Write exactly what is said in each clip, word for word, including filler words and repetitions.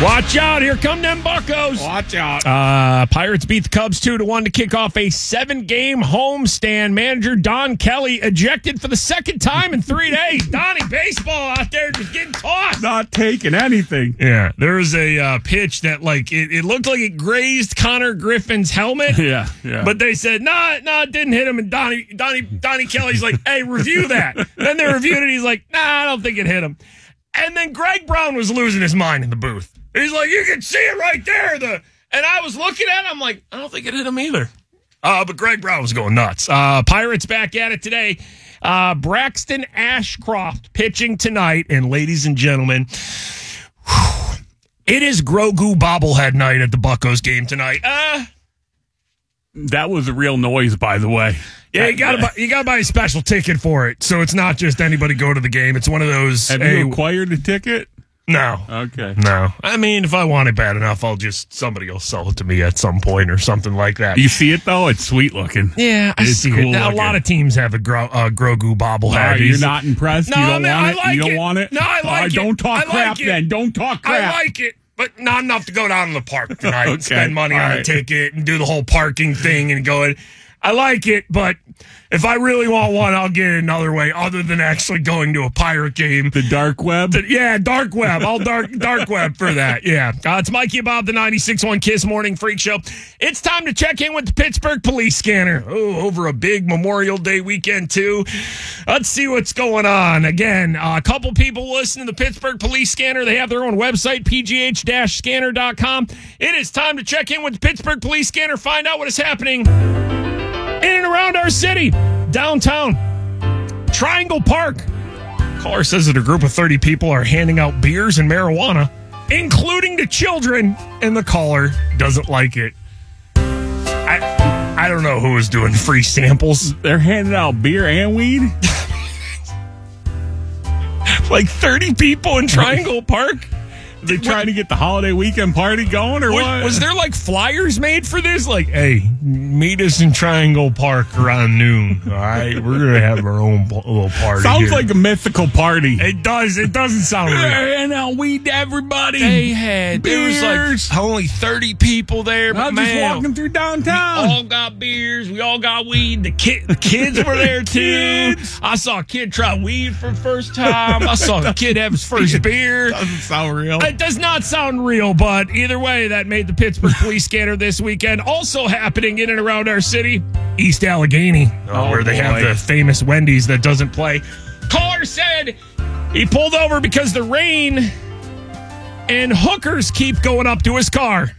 Watch out. Here come them Buccos. Watch out. Uh, Pirates beat the Cubs two to one to kick off a seven-game homestand. Manager Don Kelly ejected for the second time in three days. Donnie, baseball out there just getting tossed. Not taking anything. Yeah, there was a uh, pitch that, like, it, it looked like it grazed Connor Griffin's helmet. Yeah, yeah. But they said, no, nah, no, nah, it didn't hit him. And Donnie, Donnie, Donnie Kelly's like, hey, review that. Then they reviewed it. He's like, nah, I don't think it hit him. And then Greg Brown was losing his mind in the booth. He's like, you can see it right there. The And I was looking at it. I'm like, I don't think it hit him either. Uh, but Greg Brown was going nuts. Uh, Pirates back at it today. Uh, Braxton Ashcroft pitching tonight. And ladies and gentlemen, whew, it is Grogu bobblehead night at the Buccos game tonight. Uh, that was a real noise, by the way. Yeah, you gotta buy, you gotta buy a special ticket for it, so it's not just anybody go to the game. It's one of those. Have hey, you acquired a ticket? No. Okay. No. I mean, if I want it bad enough, I'll just somebody will sell it to me at some point or something like that. You see it though? It's sweet looking. Yeah, I it's see cool it. Now, a looking. lot of teams have a Gro- uh, Grogu bobblehead. No, you're not impressed. No, you don't man, want I it. like you don't it. want it. No, I like uh, it. Don't talk I like crap. it. Then don't talk crap. I like it. But not enough to go down to the park tonight Okay. and spend money All on right. a ticket and do the whole parking thing and go in. I like it, but if I really want one, I'll get it another way other than actually going to a Pirate game. The dark web? The, yeah, dark web. I'll dark dark web for that. Yeah. Uh, it's Mikey and Bob, the ninety-six point one Kiss Morning Freak Show. It's time to check in with the Pittsburgh Police Scanner. Oh, over a big Memorial Day weekend, too. Let's see what's going on. Again, uh, a couple people listen to the Pittsburgh Police Scanner. They have their own website, p g h dash scanner dot com. It is time to check in with the Pittsburgh Police Scanner, find out what is happening in and around our city, downtown, Triangle Park. Caller says that a group of thirty people are handing out beers and marijuana, including to children, and the caller doesn't like it. I I don't know who is doing free samples. They're handing out beer and weed? Like thirty people in Triangle Park? They trying to get the holiday weekend party going, or Was, what? was there like flyers made for this? Like, hey, meet us in Triangle Park around noon. All right, we're gonna have our own b- little party. Sounds here. like a mythical party. It does. It doesn't sound real. And I'll weed to everybody. They had there was Beers. like only thirty people there, but I'm just man, walking through we downtown. all got beers. We all got weed. The kid, the kids were there too. Kids. I saw a kid try weed for the first time. I saw a kid have his first beer. Doesn't sound real. It does not sound real, but either way, that made the Pittsburgh Police Scanner this weekend. Also happening in and around our city, East Allegheny, Oh, where they boy. have the famous Wendy's that doesn't play. Caller said he pulled over because the rain and hookers keep going up to his car.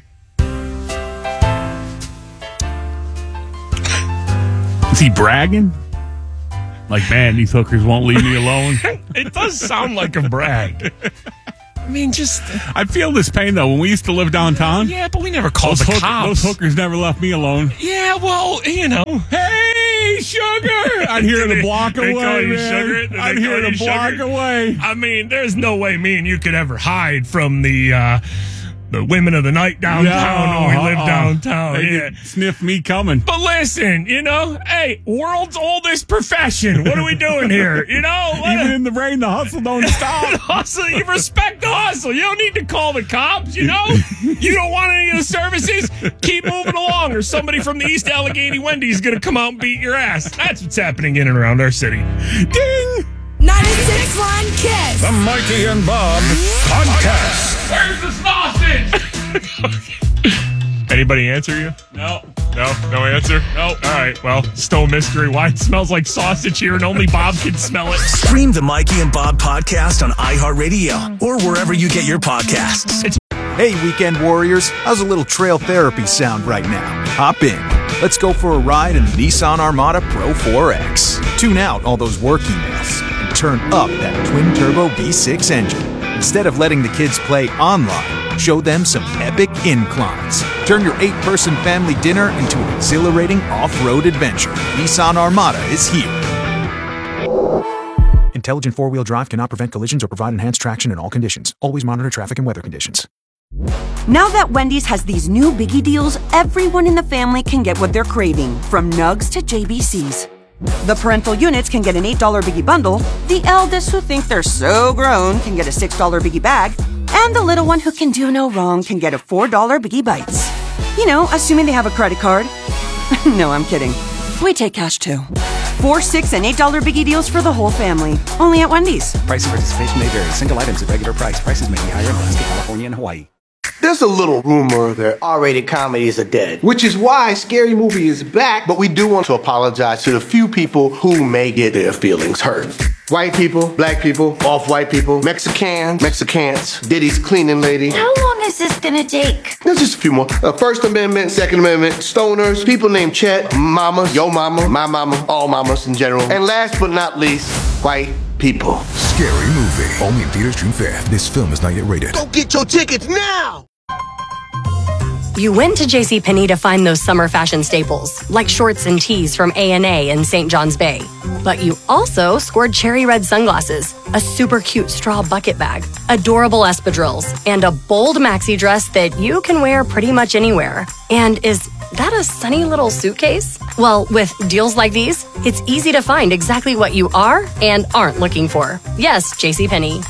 Is he bragging? Like, man, these hookers won't leave me alone. It does sound like a brag. I mean, just... I feel this pain, though. When we used to live downtown, Yeah, but we never called those, the hook- cops. those hookers never left me alone. Yeah, well, you know. Hey, sugar! I'd hear it a block They away, call you man. sugar? Did they I'd call hear it you a block sugar? away. I mean, there's no way me and you could ever hide from the uh, the women of the night downtown No, when we live uh-uh. downtown. They Yeah. could sniff me coming. But listen, you know, hey, world's oldest profession. What are we doing here? You know, what Even in the rain, the hustle don't stop. hustle. You respect the hustle. You don't need to call the cops, you know? You don't want any of the services? Keep moving along, or somebody from the East Allegheny Wendy's going to come out and beat your ass. That's what's happening in and around our city. Ding! ninety-six point one Kiss. The Mikey and Bob Podcast. Where's the sausage? Anybody answer you? No. No? No answer? No. All right, well, still a mystery why it smells like sausage here and only Bob can smell it. Stream the Mikey and Bob podcast on iHeartRadio or wherever you get your podcasts. It's Hey, weekend warriors, how's a little trail therapy sound right now? Hop in. Let's go for a ride in the Nissan Armada Pro four X. Tune out all those work emails and turn up that twin-turbo V six engine. Instead of letting the kids play online, show them some epic inclines. Turn your eight-person family dinner into an exhilarating off-road adventure. Nissan Armada is here. Intelligent four-wheel drive cannot prevent collisions or provide enhanced traction in all conditions. Always monitor traffic and weather conditions. Now that Wendy's has these new biggie deals, everyone in the family can get what they're craving, from nugs to J B Cs. The parental units can get an eight dollar biggie bundle, the eldest who think they're so grown can get a six dollar biggie bag, And the little one who can do no wrong can get a four dollar Biggie Bites. You know, assuming they have a credit card. No, I'm kidding. We take cash too. Four, six, and eight dollar Biggie deals for the whole family. Only at Wendy's. Price and participation may vary. Single items at regular price. Prices may be higher in Alaska, California, and Hawaii. There's a little rumor that R-rated comedies are dead, which is why Scary Movie is back, but we do want to apologize to the few people who may get their feelings hurt. White people, black people, off-white people, Mexicans, Mexicans, Diddy's cleaning lady. How long is this gonna take? There's just a few more. Uh, First Amendment, Second Amendment, stoners, people named Chet, mama, yo mama, my mama, all mamas in general. And last but not least, white people. Scary Movie. Only in theaters June fifth. This film is not yet rated. Go get your tickets now! You went to JCPenney to find those summer fashion staples, like shorts and tees from A and A in Saint John's Bay. But you also scored cherry red sunglasses, a super cute straw bucket bag, adorable espadrilles, and a bold maxi dress that you can wear pretty much anywhere. And is that a sunny little suitcase? Well, with deals like these, it's easy to find exactly what you are and aren't looking for. Yes, JCPenney.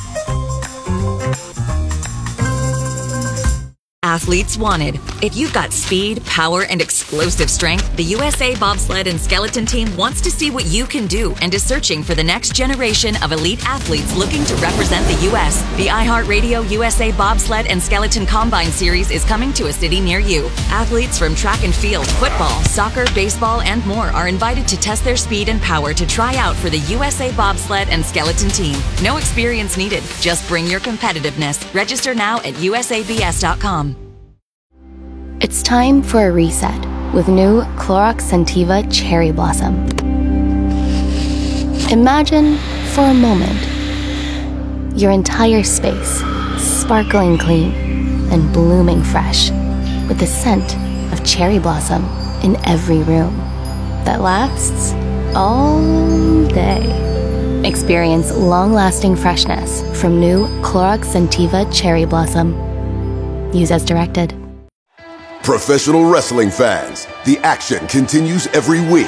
Athletes wanted. If you've got speed, power, and explosive strength, the U S A Bobsled and Skeleton Team wants to see what you can do and is searching for the next generation of elite athletes looking to represent the U S. The iHeartRadio U S A Bobsled and Skeleton Combine Series is coming to a city near you. Athletes from track and field, football, soccer, baseball, and more are invited to test their speed and power to try out for the U S A Bobsled and Skeleton Team. No experience needed. Just bring your competitiveness. Register now at U S A B S dot com. It's time for a reset with new Clorox Scentiva Cherry Blossom. Imagine, for a moment, your entire space sparkling clean and blooming fresh with the scent of cherry blossom in every room that lasts all day. Experience long-lasting freshness from new Clorox Scentiva Cherry Blossom. Use as directed. Professional wrestling fans, the action continues every week.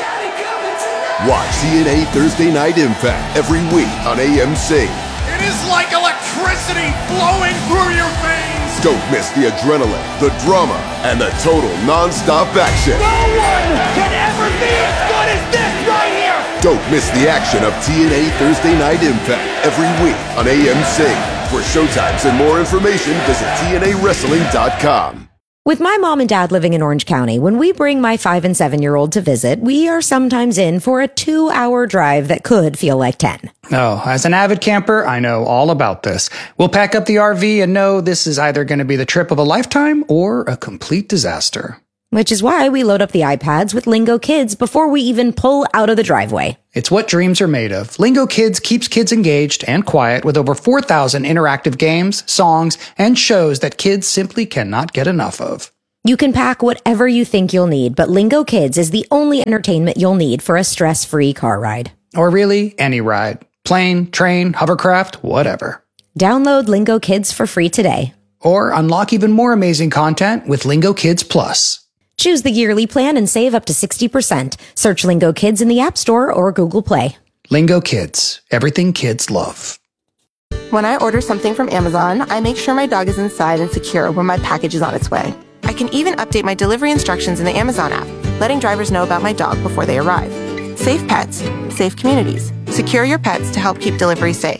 Watch T N A Thursday Night Impact every week on A M C. It is like electricity flowing through your veins. Don't miss the adrenaline, the drama, and the total non-stop action. No one can ever be as good as this right here. Don't miss the action of T N A Thursday Night Impact every week on A M C. For showtimes and more information, visit T N A wrestling dot com. With my mom and dad living in Orange County, when we bring my five and seven year old to visit, we are sometimes in for a two hour drive that could feel like ten. Oh, as an avid camper, I know all about this. We'll pack up the R V and know this is either going to be the trip of a lifetime or a complete disaster. Which is why we load up the iPads with Lingo Kids before we even pull out of the driveway. It's what dreams are made of. Lingo Kids keeps kids engaged and quiet with over four thousand interactive games, songs, and shows that kids simply cannot get enough of. You can pack whatever you think you'll need, but Lingo Kids is the only entertainment you'll need for a stress-free car ride. Or really, any ride. Plane, train, hovercraft, whatever. Download Lingo Kids for free today. Or unlock even more amazing content with Lingo Kids Plus. Choose the yearly plan and save up to sixty percent. Search Lingo Kids in the App Store or Google Play. Lingo Kids. Everything kids love. When I order something from Amazon, I make sure my dog is inside and secure when my package is on its way. I can even update my delivery instructions in the Amazon app, letting drivers know about my dog before they arrive. Safe pets, safe communities. Secure your pets to help keep delivery safe.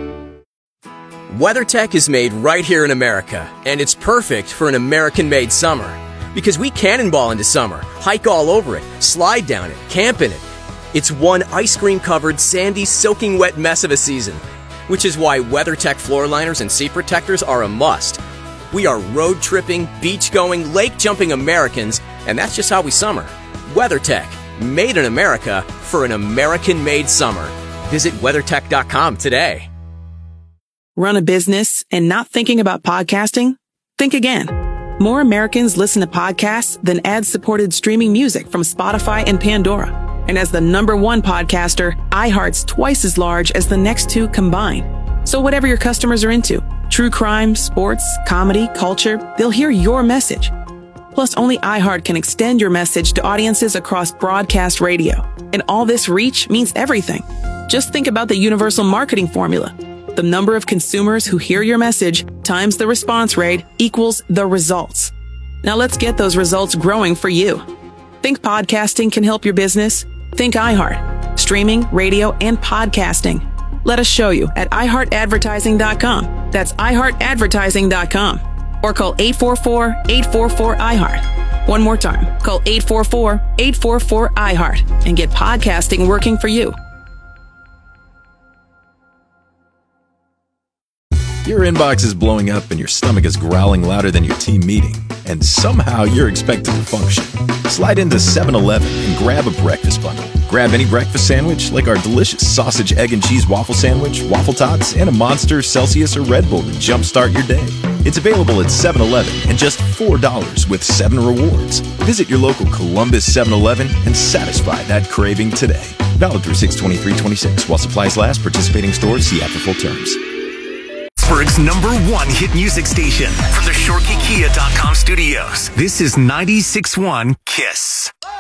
WeatherTech is made right here in America, and it's perfect for an American-made summer. Because we cannonball into summer, hike all over it, slide down it, camp in it. It's one ice cream covered, sandy, soaking wet mess of a season. Which is why WeatherTech floor liners and seat protectors are a must. We are road tripping, beach going, lake jumping Americans, and that's just how we summer. WeatherTech, made in America for an American made summer. Visit weathertech dot com today. Run a business and not thinking about podcasting? Think again. More Americans listen to podcasts than ad-supported streaming music from Spotify and Pandora. And as the number one podcaster, iHeart's twice as large as the next two combined. So whatever your customers are into, true crime, sports, comedy, culture, they'll hear your message. Plus, only iHeart can extend your message to audiences across broadcast radio. And all this reach means everything. Just think about the universal marketing formula. The number of consumers who hear your message times the response rate equals the results. Now let's get those results growing for you. Think podcasting can help your business? Think iHeart. Streaming, radio, and podcasting. Let us show you at i heart advertising dot com. That's i heart advertising dot com. Or call eight four four, eight four four, I heart. One more time. Call eight four four, eight four four, I heart and get podcasting working for you. Your inbox is blowing up and your stomach is growling louder than your team meeting, and somehow you're expected to function. Slide into seven eleven and grab a breakfast bundle. Grab any breakfast sandwich like our delicious sausage, egg, and cheese waffle sandwich, waffle tots, and a Monster, Celsius, or Red Bull to jumpstart your day. It's available at seven eleven and just four dollars with seven rewards. Visit your local Columbus seven eleven and satisfy that craving today. Valid through six twenty-three twenty-six while supplies last. Participating stores, see app for full terms. Pittsburgh's number one hit music station from the Shorkey Kia dot com studios. This is ninety-six point one KISS.